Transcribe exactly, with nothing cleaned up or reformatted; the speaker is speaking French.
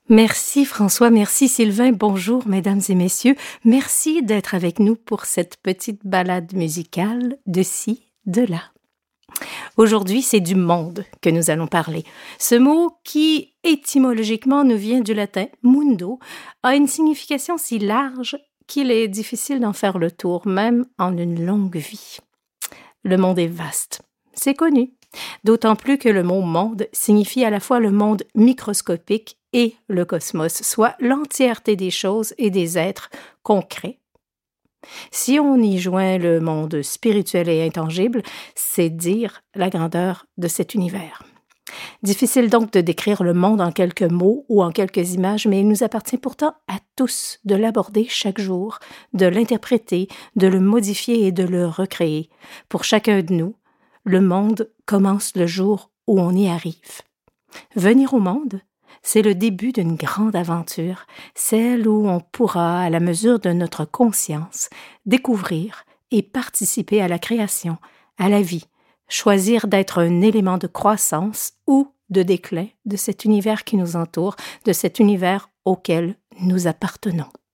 Merci François, merci Sylvain, bonjour mesdames et messieurs, merci d'être avec nous pour cette petite balade musicale de ci, de là. Aujourd'hui, c'est du monde que nous allons parler. Ce mot qui, étymologiquement, nous vient du latin mundo, a une signification si large qu'il est difficile d'en faire le tour, même en une longue vie. Le monde est vaste, c'est connu, d'autant plus que le mot « monde » signifie à la fois le monde microscopique et le cosmos, soit l'entièreté des choses et des êtres concrets. Si on y joint le monde spirituel et intangible, c'est dire la grandeur de cet univers. Difficile donc de décrire le monde en quelques mots ou en quelques images, mais il nous appartient pourtant à tous de l'aborder chaque jour, de l'interpréter, de le modifier et de le recréer. Pour chacun de nous, le monde commence le jour où on y arrive. Venir au monde, c'est le début d'une grande aventure, celle où on pourra, à la mesure de notre conscience, découvrir et participer à la création, à la vie, choisir d'être un élément de croissance ou de déclin de cet univers qui nous entoure, de cet univers auquel nous appartenons.